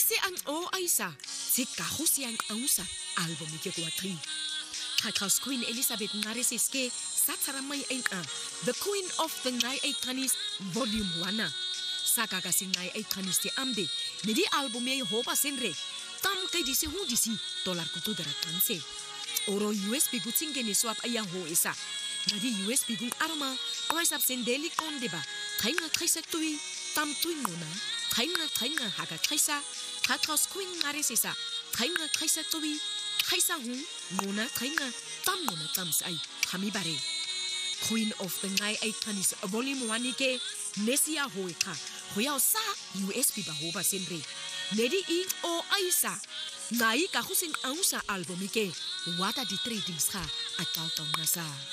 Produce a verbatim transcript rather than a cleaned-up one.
se ang o aisa se ka go se ang ausa album ke kwa three Kaka's Queen Elizabeth Ngariseske Satsaramay Ainka The Queen of the Ngai Aitanis Volume one Saka ka sing Ngai Aitanis te amde nedi album ye hopa senre tam kay disi hu disi dolar kutu dara kanse oro U S B gutsing ke ni swap ayang ho isa nadi U S B gung arma ois up sendeli kondeba kainga kaisa tui tam tui mona kainga kainga haga kaisa Kaka's Queen Ngarisesa kainga kaisa tui kaisa hu mona kainga tam mona tam sai kami bare Queen of the Ngai Aitanis Volume one ke nesia hoika hoya sa U S B ba hoba senre nedi i o aisa ngai ka husin ausa album ke wata di trading sa at tau tau nasa